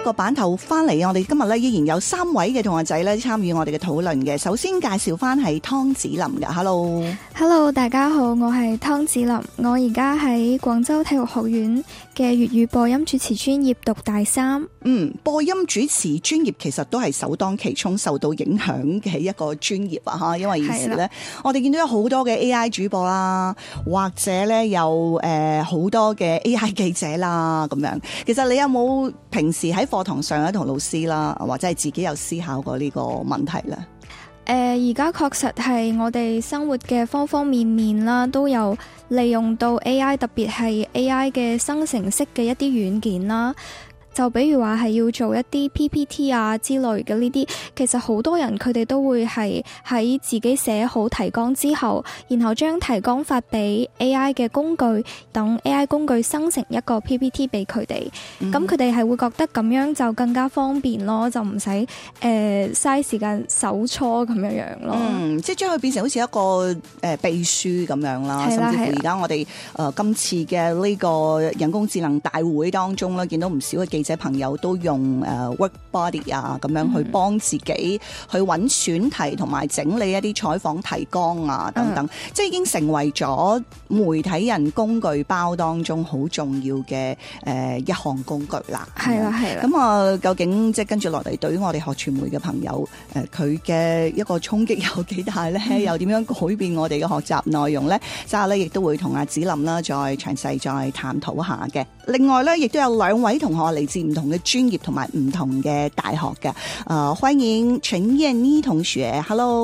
個版頭翻嚟，我哋今日咧依然有3位嘅同學仔咧參與我哋嘅討論嘅。首先介紹翻係湯子琳嘅 ，Hello， 大家好，我係湯子琳，我而家喺廣州體育學院嘅粵語播音主持專業讀大3。 播音主持專業其實都係首當其衝受到影響嘅一個專業啊，嚇，因為現時咧我哋見到有好多嘅 AI 主播啦，或者咧有好多嘅 AI 記者啦咁樣。其實你有冇平時喺課堂上咧同老師啦，或者係自己有思考過呢個問題咧？ 而家確實係我哋生活嘅方方面面啦，都有利用到 AI， 特別係 AI 嘅生成式嘅一啲軟件啦。就比如話係要做一啲 PPT 啊之類嘅呢啲，其實好多人佢哋都會係喺自己寫好提綱之後，然後將提綱發俾 AI 嘅工具，等 AI 工具生成一個 PPT 俾佢哋。咁佢哋係會覺得咁樣就更加方便咯，就唔使嘥時間手搓咁樣咯。 即係將佢變成好似一個秘書咁樣啦，甚至乎而家我哋今次嘅呢個人工智能大會當中咧，見到唔少嘅記者朋友都用WorkBuddy 啊咁樣去幫自己去揾選題同埋整理一啲採訪提綱啊等等，即係已經成為咗媒體人工具包當中好重要嘅一項工具啦。係啦。咁啊，究竟即係跟住落嚟，對於我哋學傳媒嘅朋友，佢嘅一個衝擊有幾大咧？又點樣改變我哋嘅學習內容咧？之後咧，亦都會同阿子琳啦再詳細再探討下嘅。另外咧，亦都有2位同學嚟自唔同嘅專業同埋唔同嘅大學嘅。歡迎陳燕妮同學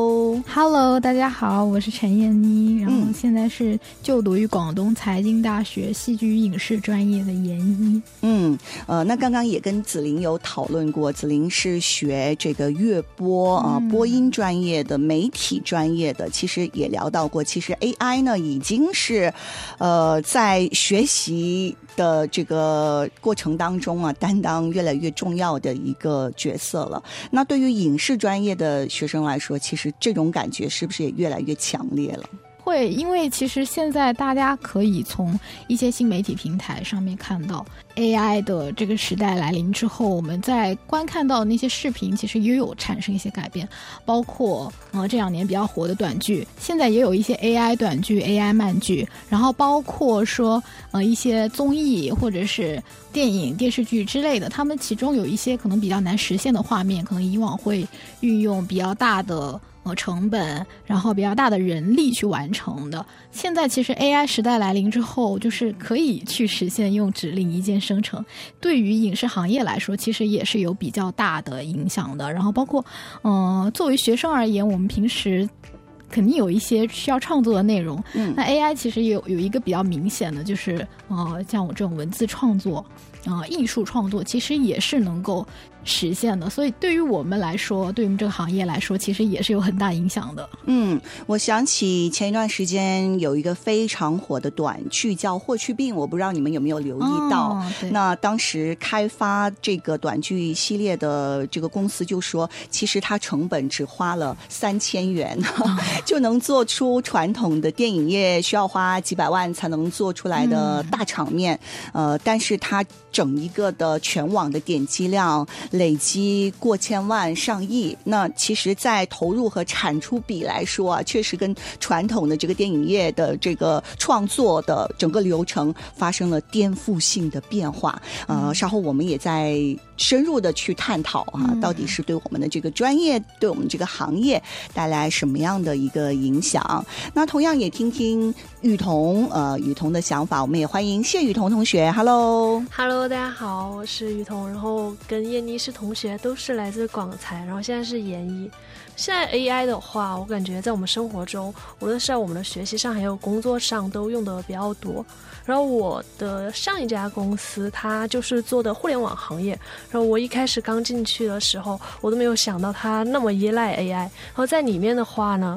，Hello， 大家好，我是陳燕妮，然後現在是就讀於廣東財經大學戲劇與影視專業的研一。 那剛剛也跟子琳有討論過，子琳是學這個粵播播音專業的，媒體專業的，其實也聊到過，其實 AI 呢已經是在學習的這個過程當中啊，擔當越來越重要的一個角色了。那對於影視專業的學生來說，其實這種感覺是不是也越來越強烈了？ 會，因為其實現在大家可以從一些新媒體平台上面看到 AI 的這個時代來臨之後，我們在觀看到那些視頻其實也有產生一些改變，包括這2年比較火的短劇，現在也有一些 AI 短劇 AI 慢劇，然後包括說一些綜藝或者是電影電視劇之類的，他們其中有一些可能比較難實現的畫面，可能以往會運用比較大的成本，然後比較大的人力去完成的。現在其實 AI 時代來臨之後，就是可以去實現用指令一鍵生成，對於影視行業來說其實也是有比較大的影響的。然後包括作為學生而言，我們平時肯定有一些需要創作的內容，那 AI 其實有一個比較明顯的，就是像我這種文字創作藝術創作其實也是能夠實現的，所以對於我們來說，對於我們這個行業來說，其實也是有很大影響的。 我想起前一段時間有一個非常火的短劇叫《霍去病》，我不知道你們有沒有留意到。那當時開發這個短劇系列的這個公司就說，其實它成本只花了3000元就能做出傳統的電影業需要花幾百萬才能做出來的大場面。但是它整一個的全網的點擊量累積過千萬上億，那其實在投入和產出比來說啊，確實跟傳統的這個電影業的這個創作的整個流程發生了顛覆性的變化。稍後我們也在深入的去探討到底是對我們的這個專業，對我們這個行業帶來什麼樣的一個影響。那同樣也聽聽雨桐雨桐的想法，我們也歡迎謝雨桐同學。 Hello， 大家好，我是雨桐，然後跟燕妮是同學，都是來自廣財，然後現在是研一。現在 AI 的話，我感覺在我們生活中，無論是在我們的學習上還有工作上都用得比較多。然後我的上一家公司它就是做的互聯網行業，然後我一開始剛進去的時候我都沒有想到它那麼依賴 AI。然後在裡面的話呢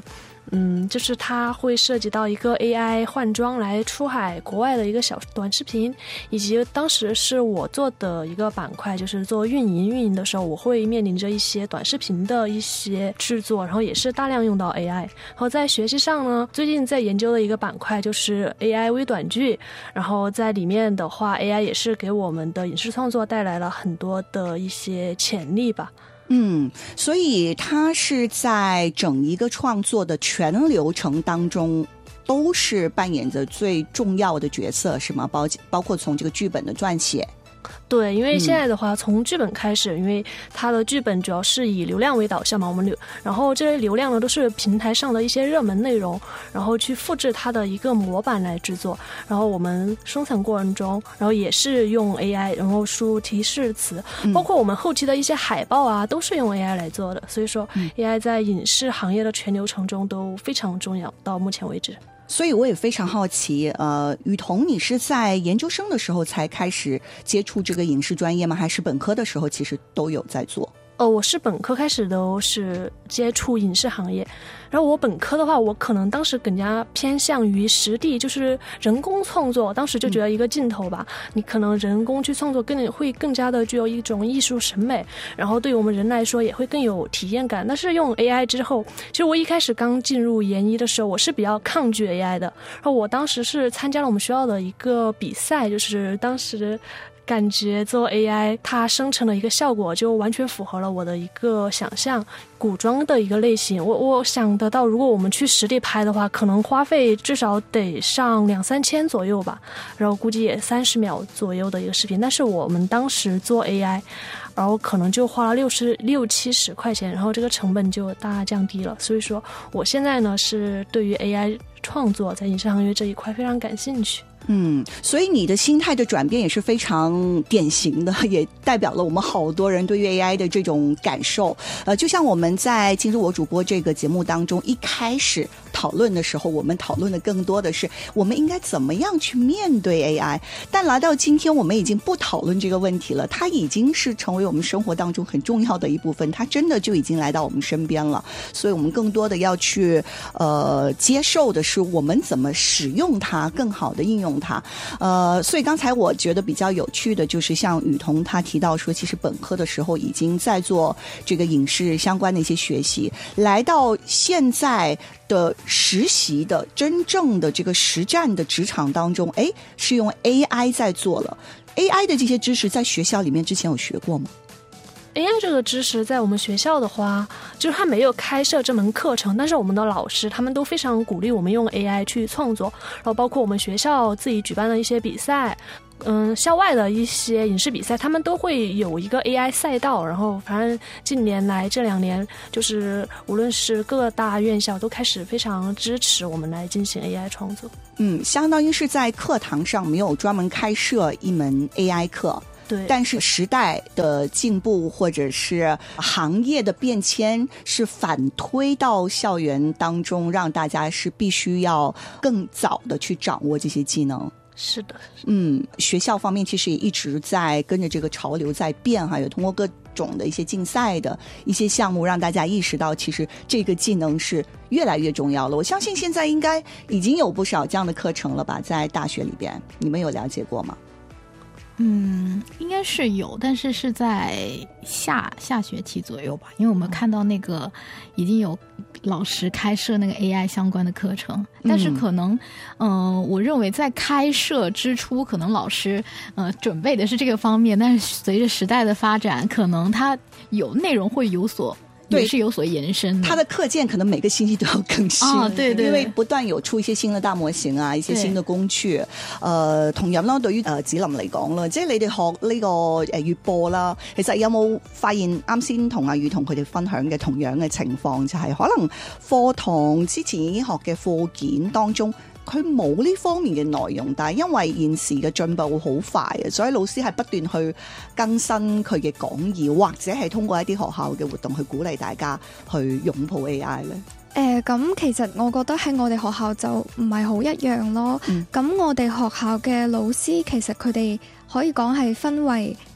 就是它会涉及到一个 AI 换装来出海国外的一个小短视频，以及当时是我做的一个板块，就是做运营的时候，我会面临着一些短视频的一些制作，然后也是大量用到 AI。 然后在学习上呢，最近在研究的一个板块就是 AI 微短剧，然后在里面的话 AI 也是给我们的影视创作带来了很多的一些潜力吧。 所以它是在整一个创作的全流程当中都是扮演着最重要的角色，是吗？包括从这个剧本的撰写。 对，因为现在的话，从剧本开始，因为它的剧本主要是以流量为导向嘛，然后这些流量呢都是平台上的一些热门内容，然后去复制它的一个模板来制作，然后我们生产过程中，然后也是用 AI， 然后输入提示词，包括我们后期的一些海报啊，都是用 AI 来做的，所以说 AI 在影视行业的全流程中都非常重要，到目前为止。 所以我也非常好奇，雨桐，你是在研究生的时候才开始接触这个影视专业吗？还是本科的时候其实都有在做？ 我是本科开始都是接触影视行业，然后我本科的话，我可能当时更加偏向于实地，就是人工创作。当时就觉得一个镜头吧，你可能人工去创作会更加的具有一种艺术审美，然后对于我们人来说也会更有体验感。但是用 AI 之后，其实我一开始刚进入研一的时候，我是比较抗拒 AI 的。然后我当时是参加了我们学校的一个比赛，就是当时感觉做 AI 它生成的一个效果就完全符合了我的一个想象，古装的一个类型。我想得到，如果我们去实地拍的话，可能花费至少得上2-3千左右吧，然后估计也30秒左右的一个视频。但是我们当时做 AI， 然后可能就花了60-70块钱，然后这个成本就大大降低了。所以说我现在呢是对于 AI 创作在影视行业这一块非常感兴趣。 所以你的心态的转变也是非常典型的，也代表了我们好多人对于 AI 的这种感受。就像我们在今日我主播这个节目当中一开始讨论的时候，我们讨论的更多的是我们应该怎么样去面对 AI， 但来到今天我们已经不讨论这个问题了，它已经是成为我们生活当中很重要的一部分，它真的就已经来到我们身边了。所以我们更多的要去接受的是我们怎么使用它，更好的应用它。所以刚才我觉得比较有趣的就是像雨桐他提到说，其实本科的时候已经在做这个影视相关的一些学习，来到现在的实习的真正的这个实战的职场当中，是用 AI 在做了。 AI 的这些知识在学校里面之前有学过吗 ？AI 这个知识在我们学校的话，就是他没有开设这门课程，但是我们的老师他们都非常鼓励我们用 AI 去创作，然后包括我们学校自己举办的一些比赛，校外的一些影视比赛，他们都会有一个 AI 赛道。然后反正近年来这2年，就是无论是各大院校都开始非常支持我们来进行 AI 创作。 相当于是在课堂上没有专门开设一门 AI 课， 对， 但是时代的进步或者是行业的变迁是反推到校园当中，让大家是必须要更早的去掌握这些技能。 是的， 学校方面其实也一直在跟着这个潮流在变哈，有通过各种的一些竞赛的一些项目，让大家意识到其实这个技能是越来越重要了。我相信现在应该已经有不少这样的课程了吧，在大学里边，你们有了解过吗？ 应该是有，但是是在下学期左右吧，因为我们看到那个已经有老师开设那个 AI 相关的课程，但是可能我认为在开设之初可能老师准备的是这个方面，但是随着时代的发展，可能它有内容会有所也是有所延伸的， 它的课件可能每个星期都要更新， 对， 因为不斷有出一些新的大模型啊，一些新的工具。同樣啦，對於子琳嚟講啦，即係你哋學呢個粵播啦，其實有冇發現啱先同阿雨同佢哋分享嘅同樣嘅情況，就係可能課堂之前已經學嘅課件當中，佢冇呢方面嘅內容，但係因為現時嘅進步好快啊，所以老師係不斷去更新佢嘅講義，或者係通過一啲學校嘅活動去鼓勵大家去擁抱 AI 咧。 咁其實我覺得喺我哋學校就唔係好一樣咯。咁我哋學校嘅老師其實佢哋可以講係分為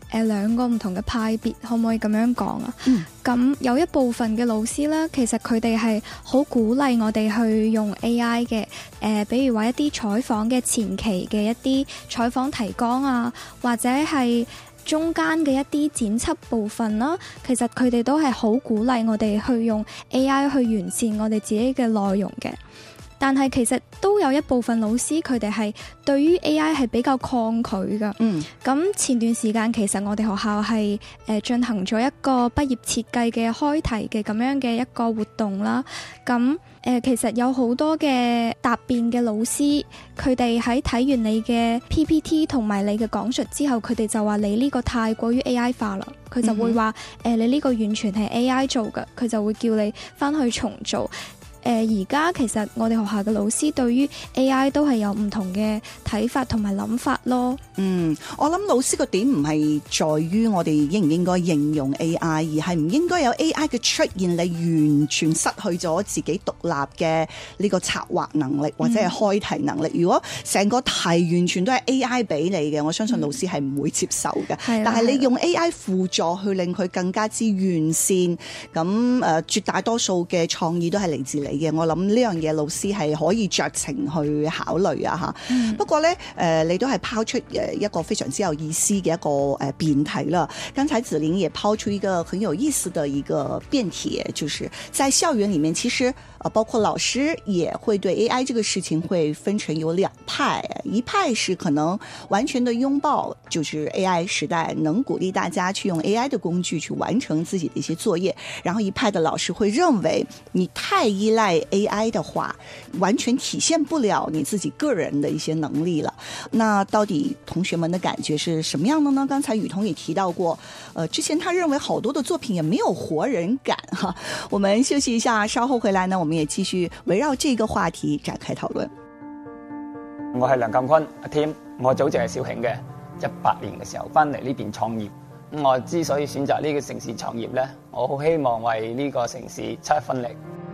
兩個唔同嘅派別，可唔可以咁樣講啊？咁有一部分嘅老師呢，其實佢哋係好鼓勵我哋去用 AI 嘅，比如話一啲採訪嘅前期嘅一啲採訪提綱啊，或者係中間嘅一啲剪輯部分啦，其實佢哋都係好鼓勵我哋去用 AI 去完善我哋自己嘅內容嘅。但係其實都有一部分老師佢哋係對於 AI 係比較抗拒㗎。咁前段時間其實我哋學校係進行咗一個畢業設計嘅開題嘅咁樣嘅一個活動啦。咁其實有好多嘅答辯嘅老師，佢哋喺睇完你嘅 PPT 同埋你嘅講述之後，佢哋就話你呢個太過於 AI 化啦。佢就會話你呢個完全係 AI 做嘅，佢就會叫你返去重做。而家其實我哋學校嘅老師對於 AI 都係有唔同嘅睇法同埋諗法咯。 我諗老師個點唔係在於我哋應唔應該應用 AI， 而係唔應該有 AI 嘅出現，你完全失去咗自己獨立嘅呢個策劃能力或者係開題能力。如果成個題完全都係 AI 俾你嘅，我相信老師係唔會接受嘅。但係你用 AI 輔助去令佢更加之完善，咁絕大多數嘅創意都係嚟自你。我諗呢樣嘢老師係可以酌情去考慮啊吓。不過呢，你都係拋出一個非常之有意思嘅一個辯題啦。剛才子玲也拋出一個很有意思的一個辯題，就是在校園裡面，其實包括老師也會對 AI 這個事情會分成有兩派，一派是可能完全的擁抱，就是 AI 時代，能鼓勵大家去用 AI 的工具去完成自己的一些作業，然後一派的老師會認為你太依賴AI 的話，完全體現不了你自己個人的一些能力了。那到底同學們的感覺是什麼樣的呢？剛才雨桐也提到過，之前他認為好多的作品也沒有活人感哈。我們休息一下，稍後回來呢，我們也繼續圍繞這個話題展開討論。 我係梁鑑坤阿 Tim， 我祖籍係肇慶嘅，18年嘅時候翻嚟呢邊創業。我之所以選擇呢個城市創業呢，我好希望為呢個城市出一分力。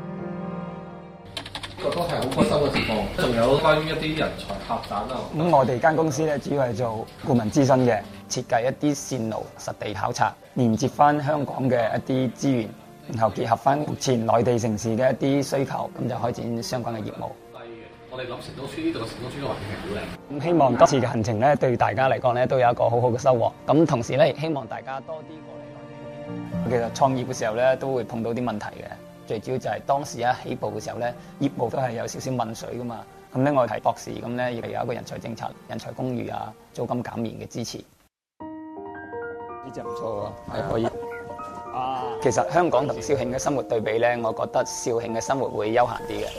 都係好開心嘅情況，仲有關於一啲人才發展啊。 我哋間公司咧主要係做顧問諮詢嘅，設計一啲線路實地考察，連接翻香港嘅一啲資源，然後結合翻目前內地城市嘅一啲需求，咁就開展相關嘅業務。 例如我哋諗成都村呢度嘅成都村嘅環境係好靚。 咁希望今次嘅行程咧對大家嚟講咧都有一個好好嘅收穫。咁同時咧亦希望大家多啲過嚟內地。其實創業嘅時候咧都會碰到啲問題嘅。最主要就係當時一起步嘅時候咧，業務都係有少少問水噶嘛。咁咧我係博士，咁咧亦係有一個人才政策、人才公寓啊、租金減免嘅支持。呢隻唔錯喎，係可以。其實香港同肇慶嘅生活對比咧，我覺得肇慶嘅生活會悠閒啲嘅。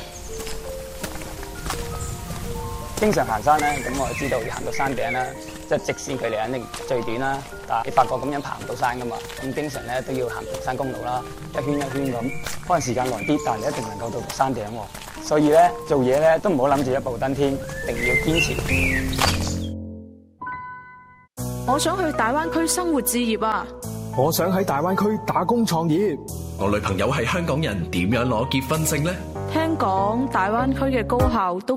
經常行山咧，咁我就知道要行到山頂啦，即係直線距離肯定最短啦。但係你發覺咁樣爬唔到山噶嘛，咁經常咧都要行平山公路啦，一圈一圈咁，可能時間耐啲，但係你一定能夠到山頂喎。所以咧做嘢咧都唔好諗住一步登天，一定要堅持。 我想去大灣區生活置業啊！ 我想喺大灣區打工創業。 我女朋友係香港人，點樣攞結婚證呢？ 聽講大灣區嘅高校都